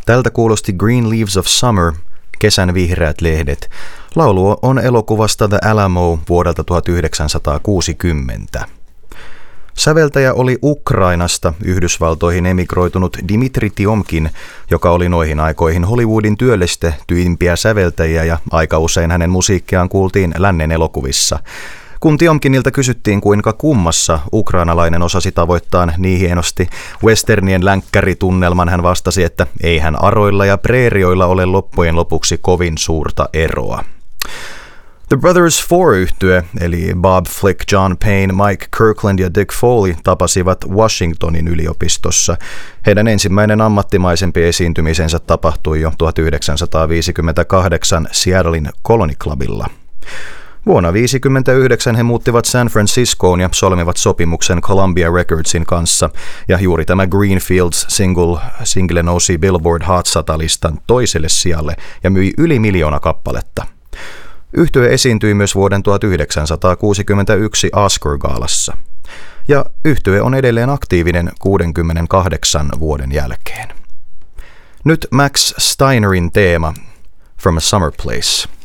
Tältä kuulosti Green Leaves of Summer, Kesän vihreät lehdet. Laulu on elokuvasta The Alamo vuodelta 1960. Säveltäjä oli Ukrainasta Yhdysvaltoihin emigroitunut Dmitri Tiomkin, joka oli noihin aikoihin Hollywoodin työllistetyimpiä säveltäjiä ja aika usein hänen musiikkiaan kuultiin lännen elokuvissa. Kun Tiomkinilta kysyttiin, kuinka kummassa ukrainalainen osasi tavoittaa niin hienosti westernien länkkäritunnelman, hän vastasi, että ei hän aroilla ja preerioilla ole loppujen lopuksi kovin suurta eroa. The Brothers Four-yhtye, eli Bob Flick, John Payne, Mike Kirkland ja Dick Foley tapasivat Washingtonin yliopistossa. Heidän ensimmäinen ammattimaisempi esiintymisensä tapahtui jo 1958 Seattlein Colony Clubilla. Vuonna 1959 he muuttivat San Franciscoon ja solmivat sopimuksen Columbia Recordsin kanssa, ja juuri tämä Greenfields-single nousi Billboard Hot 100-listan toiselle sijalle ja myi yli 1 miljoona kappaletta. Yhtye esiintyi myös vuoden 1961 Oscar-gaalassa. Ja yhtye on edelleen aktiivinen 68 vuoden jälkeen. Nyt Max Steinerin teema From a Summer Place.